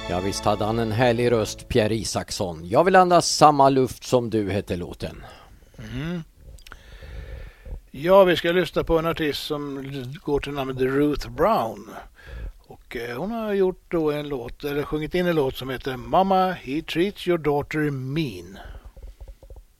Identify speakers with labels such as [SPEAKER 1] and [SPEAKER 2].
[SPEAKER 1] Ja, visst hade han en härlig röst, Pierre Isaksson. Jag vill andas samma luft som du, hette låten.
[SPEAKER 2] Mm. Ja, vi ska lyssna på en artist som går till namnet Ruth Brown. Och hon har gjort då en låt, eller sjungit in en låt som heter Mama, he treats your daughter mean.